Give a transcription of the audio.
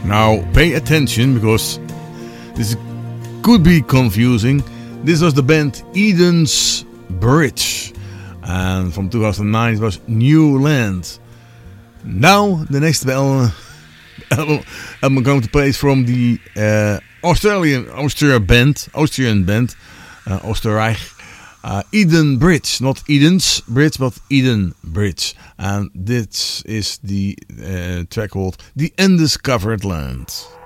Now pay attention because this could be confusing. This was the band Eden's Bridge, and from 2009 it was New Land. Now the next album I'm going to play is from the Austrian band, Oostenrijk. Eden Bridge, not Eden's Bridge, but Eden Bridge. And this is the track called The Undiscovered Land.